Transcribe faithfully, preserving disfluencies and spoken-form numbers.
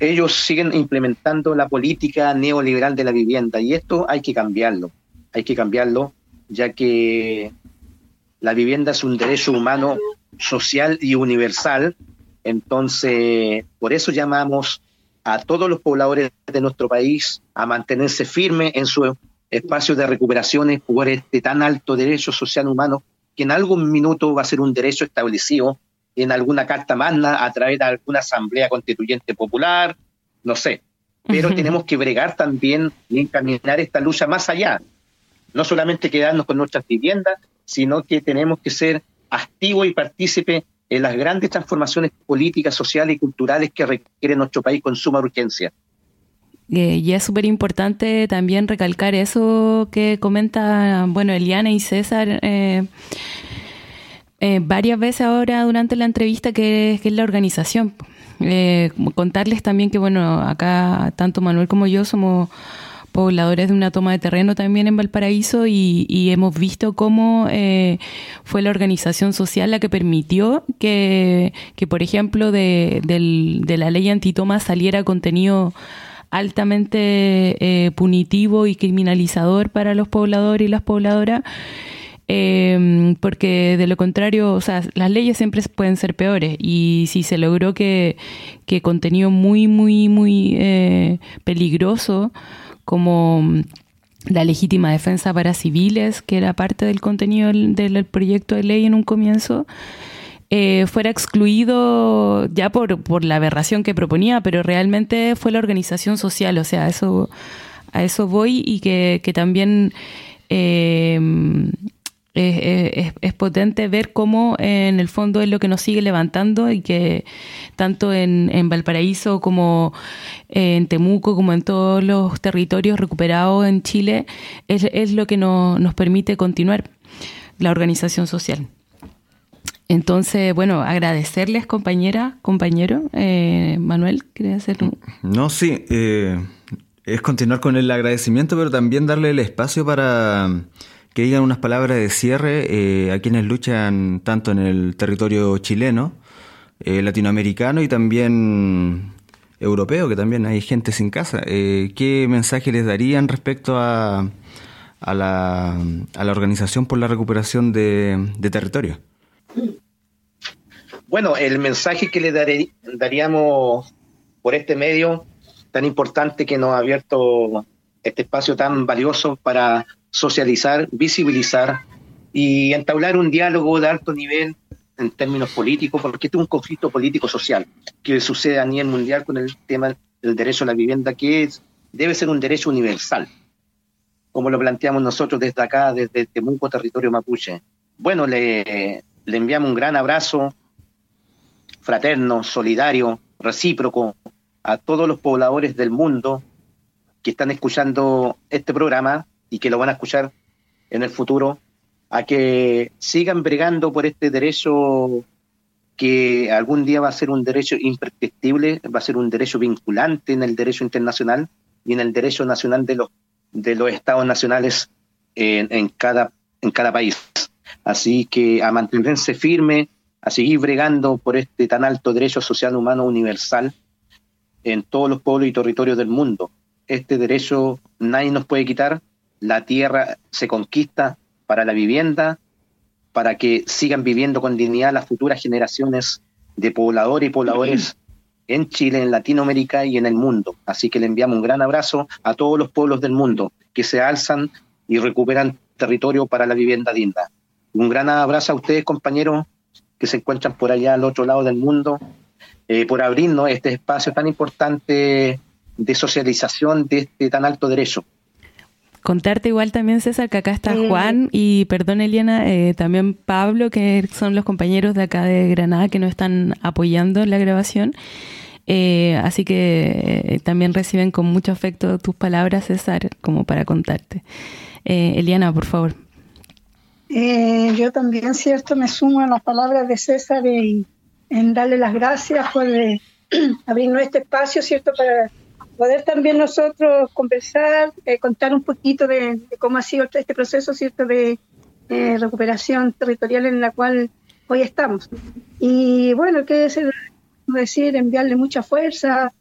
ellos siguen implementando la política neoliberal de la vivienda y esto hay que cambiarlo, hay que cambiarlo ya que la vivienda es un derecho humano social y universal, entonces por eso llamamos a todos los pobladores de nuestro país a mantenerse firmes en su espacio de recuperaciones por este tan alto derecho social humano que en algún minuto va a ser un derecho establecido en alguna carta magna a través de alguna asamblea constituyente popular, no sé, pero uh-huh. tenemos que bregar también y encaminar esta lucha más allá, no solamente quedarnos con nuestras viviendas, sino que tenemos que ser activos y partícipes en las grandes transformaciones políticas, sociales y culturales que requiere nuestro país con suma urgencia. Eh, y es súper importante también recalcar eso que comenta, bueno, Eliana y César, eh, Eh, varias veces ahora durante la entrevista que, que es la organización. Eh, contarles también que, bueno, acá tanto Manuel como yo somos pobladores de una toma de terreno también en Valparaíso y, y hemos visto cómo eh, fue la organización social la que permitió que, que por ejemplo, de, del, de la ley antitoma saliera contenido altamente eh, punitivo y criminalizador para los pobladores y las pobladoras. Eh, porque de lo contrario, o sea, las leyes siempre pueden ser peores y si se logró que, que contenido muy, muy, muy eh, peligroso como la legítima defensa para civiles, que era parte del contenido del, del proyecto de ley en un comienzo, eh, fuera excluido ya por, por la aberración que proponía, pero realmente fue la organización social, o sea, a eso, a eso voy y que, que también... Eh, Es, es, es potente ver cómo eh, en el fondo es lo que nos sigue levantando y que tanto en, en Valparaíso como eh, en Temuco como en todos los territorios recuperados en Chile es, es lo que no, nos permite continuar la organización social. Entonces, bueno, agradecerles, compañera, compañero. Eh, Manuel, ¿quieres hacer un...? No, sí, eh, es continuar con el agradecimiento, pero también darle el espacio para... que digan unas palabras de cierre eh, a quienes luchan tanto en el territorio chileno, eh, latinoamericano y también europeo, que también hay gente sin casa. Eh, ¿Qué mensaje les darían respecto a, a, la, a la Organización por la Recuperación de, de Territorio? Bueno, el mensaje que le daré, daríamos por este medio tan importante que nos ha abierto este espacio tan valioso para socializar, visibilizar y entablar un diálogo de alto nivel en términos políticos, porque este es un conflicto político-social que sucede a nivel mundial con el tema del derecho a la vivienda, que es, debe ser un derecho universal, como lo planteamos nosotros desde acá, desde Temuco, territorio mapuche. Bueno, le, le enviamos un gran abrazo fraterno, solidario, recíproco a todos los pobladores del mundo que están escuchando este programa y que lo van a escuchar en el futuro, a que sigan bregando por este derecho que algún día va a ser un derecho imprescriptible, va a ser un derecho vinculante en el derecho internacional y en el derecho nacional de los, de los estados nacionales en, en, cada, en cada país. Así que a mantenerse firme, a seguir bregando por este tan alto derecho social humano universal en todos los pueblos y territorios del mundo. Este derecho nadie nos puede quitar. La tierra se conquista para la vivienda, para que sigan viviendo con dignidad las futuras generaciones de pobladores y pobladores en Chile, en Latinoamérica y en el mundo. Así que le enviamos un gran abrazo a todos los pueblos del mundo que se alzan y recuperan territorio para la vivienda digna. Un gran abrazo a ustedes, compañeros, que se encuentran por allá al otro lado del mundo, eh, por abrirnos este espacio tan importante de socialización de este tan alto derecho. Contarte igual también, César, que acá está Juan y, perdón, Eliana, eh, también Pablo, que son los compañeros de acá de Granada que nos están apoyando en la grabación. Eh, así que eh, también reciben con mucho afecto tus palabras, César, como para contarte. Eh, Eliana, por favor. Eh, yo también, cierto, me sumo a las palabras de César y en darle las gracias por eh, abrirnos este espacio, cierto, para poder también nosotros conversar, eh, contar un poquito de, de cómo ha sido este proceso, cierto, de eh, recuperación territorial en la cual hoy estamos. Y bueno, qué decir, enviarle mucha fuerza